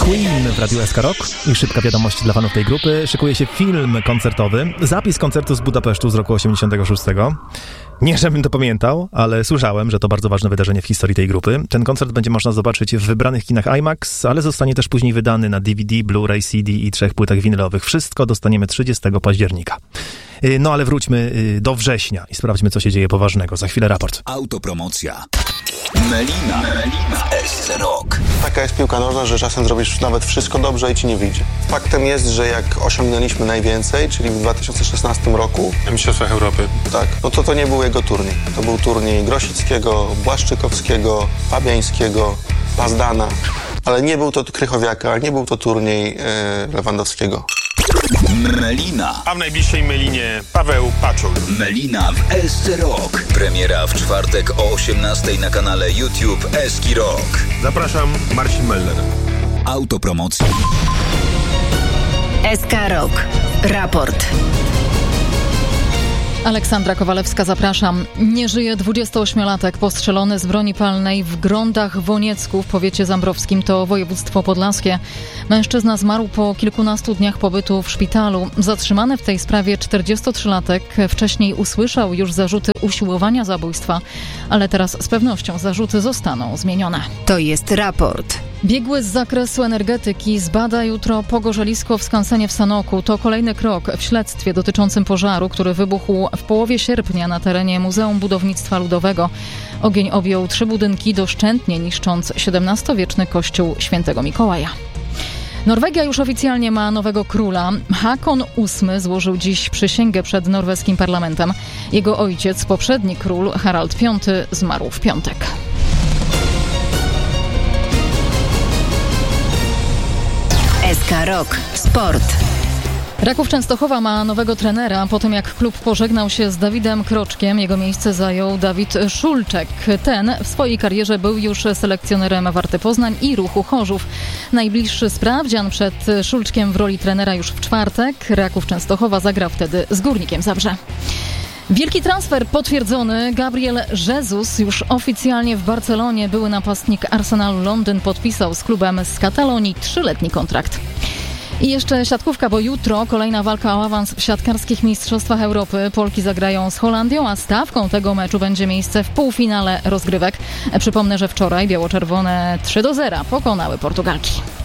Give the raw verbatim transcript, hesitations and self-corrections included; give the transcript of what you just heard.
Queen w Radiu S K Rock i szybka wiadomość dla fanów tej grupy. Szykuje się film koncertowy, zapis koncertu z Budapesztu z roku osiemdziesiątego szóstego. Nie, żebym to pamiętał, ale słyszałem, że to bardzo ważne wydarzenie w historii tej grupy. Ten koncert będzie można zobaczyć w wybranych kinach IMAX, ale zostanie też później wydany na D V D, Blu-ray, C D i trzech płytach winylowych. Wszystko dostaniemy trzydziestego października. No ale wróćmy do września i sprawdźmy, co się dzieje poważnego. Za chwilę raport. Autopromocja. Melina, Melina w S C Rock. Taka jest piłka nożna, że czasem zrobisz nawet wszystko dobrze i ci nie wyjdzie. Faktem jest, że jak osiągnęliśmy najwięcej, czyli w dwa tysiące szesnastym roku... W Mistrzostwach Europy. Tak, no to to nie był jego turniej. To był turniej Grosickiego, Błaszczykowskiego, Fabiańskiego, Pazdana. Ale nie był to Krychowiaka, nie był to turniej e, Lewandowskiego. Melina. A w najbliższej Melinie Paweł Paczul. Melina w S C Rock. Premiera w czwartek o osiemnastej na kanale YouTube Eski Rock. Zapraszam, Marcin Meller. Autopromocja. S K Rock. Raport. Aleksandra Kowalewska, zapraszam. Nie żyje dwudziestoośmiolatek postrzelony z broni palnej w Grądach w Oniecku w powiecie zambrowskim, to województwo podlaskie. Mężczyzna zmarł po kilkunastu dniach pobytu w szpitalu. Zatrzymany w tej sprawie czterdziestotrzylatek wcześniej usłyszał już zarzuty usiłowania zabójstwa, ale teraz z pewnością zarzuty zostaną zmienione. To jest raport. Biegły z zakresu energetyki zbada jutro pogorzelisko w skansenie w Sanoku. To kolejny krok w śledztwie dotyczącym pożaru, który wybuchł w połowie sierpnia na terenie Muzeum Budownictwa Ludowego. Ogień objął trzy budynki, doszczętnie niszcząc siedemnastowieczny kościół Świętego Mikołaja. Norwegia już oficjalnie ma nowego króla. Hakon ósmy złożył dziś przysięgę przed norweskim parlamentem. Jego ojciec, poprzedni król Harald piąty, zmarł w piątek. S K Rock. Sport. Raków Częstochowa ma nowego trenera. Po tym jak klub pożegnał się z Dawidem Kroczkiem, jego miejsce zajął Dawid Szulczek. Ten w swojej karierze był już selekcjonerem Warty Poznań i Ruchu Chorzów. Najbliższy sprawdzian przed Szulczkiem w roli trenera już w czwartek. Raków Częstochowa zagra wtedy z Górnikiem Zabrze. Wielki transfer potwierdzony. Gabriel Jesus już oficjalnie w Barcelonie. Były napastnik Arsenalu Londyn podpisał z klubem z Katalonii trzyletni kontrakt. I jeszcze siatkówka, bo jutro kolejna walka o awans w siatkarskich mistrzostwach Europy. Polki zagrają z Holandią, a stawką tego meczu będzie miejsce w półfinale rozgrywek. Przypomnę, że wczoraj biało-czerwone trzy do zera pokonały Portugalki.